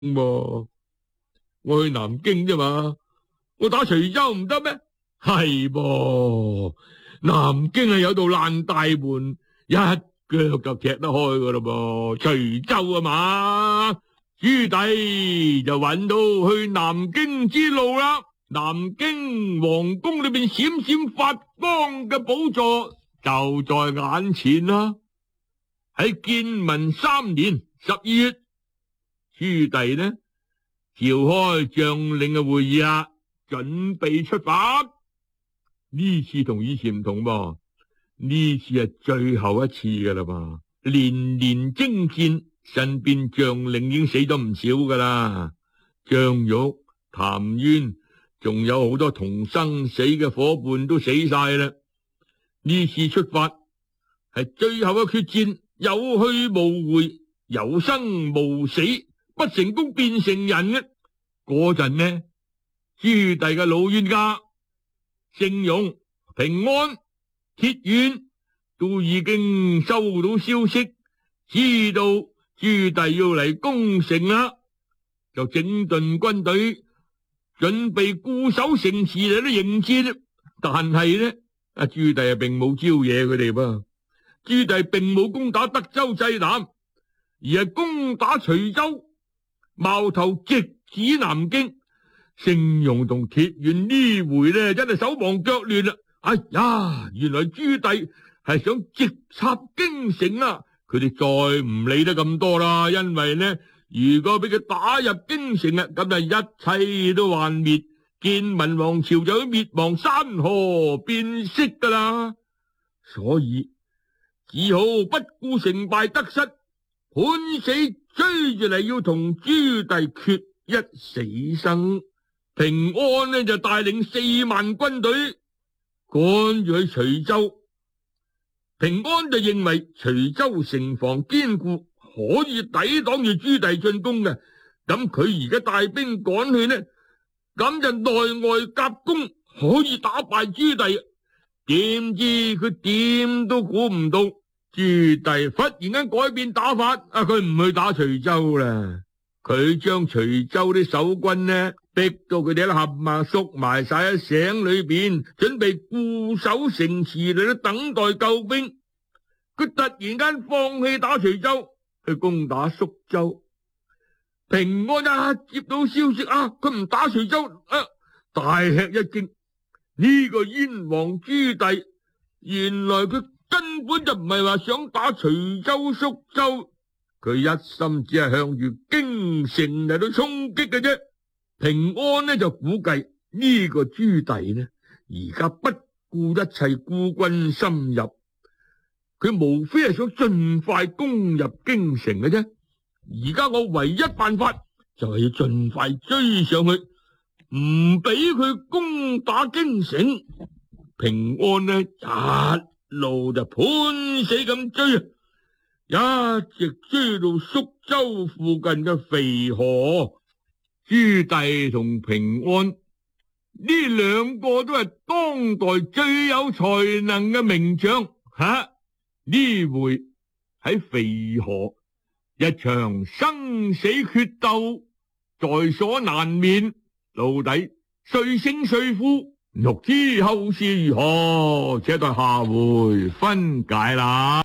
噃，我去南京啫嘛，我打徐州唔得咩？係噃，南京係有道爛大門，一腳就踢得開噶啦噃。徐州啊嘛，朱棣就揾到去南京之路啦。南京皇宮裏邊閃閃發光嘅寶座就在眼前啦。喺建文3年12月，朱棣呢召開將領嘅會議啦，準備出發。呢次同以前唔同噃，呢次係最後一次噶啦嘛。連年征戰，身邊將領已經死咗唔少噶啦，張玉、譚淵，仲有好多同生死嘅伙伴都死晒啦。呢次出發係最後嘅決戰，有去無回，有生無死，不成功變成人嘅嗰陣呢，朱棣嘅老冤家盛庸、平安、鐵遠都已經收到消息，知道朱棣要嚟攻城啦，就整頓軍隊，準備固守城池嚟到迎戰。但係呢，朱棣並冇招惹佢哋噃。朱棣並冇攻打德州濟南，而係攻打徐州，矛頭直指南京。盛庸同鐵遠呢回呢真係手忙腳亂啦！哎呀，原來朱棣係想直插京城啊！佢哋再唔理得咁多啦，因為呢，如果俾佢打入京城啊，咁就一切都幻滅，建文王朝就會滅亡，山河變色噶啦。所以只好不顧成敗得失，拼死追住嚟要同朱棣決一死生。平安呢就帶領4萬軍隊趕住去徐州。平安就認為徐州城防堅固，可以抵擋住朱棣進攻嘅。咁佢而家帶兵趕去呢，咁就內外夾攻，可以打敗朱棣。點知佢點都估唔到，朱棣忽然間改變打法，佢唔去打徐州啦，佢將徐州啲守軍呢逼到佢哋一合埋縮埋晒喺城裏邊，準備固守城池嚟到等待救兵。佢突然間放棄打徐州，去攻打宿州。平安接到消息佢唔打徐州，大吃一驚。呢個燕王朱棣，原來佢根本就唔係話想打徐州、宿州，佢一心只係向住京城嚟到衝擊嘅啫。平安呢就估計呢個朱棣呢，而家不顧一切孤軍深入，佢無非係想盡快攻入京城嘅啫。而家我唯一辦法就係要盡快追上去，唔俾佢攻打京城。平安呢一路就拼死咁追，一直追到宿州附近嘅肥河。朱棣同平安呢2個都係當代最有才能嘅名將，呢回喺肥河一場生死決鬥在所難免，到底誰勝誰負，欲知後事如何，且待下回分解啦。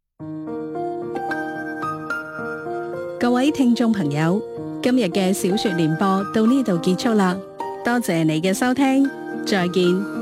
各位聽眾朋友，今日嘅小說聯播到呢度結束啦，多謝你嘅收聽，再見。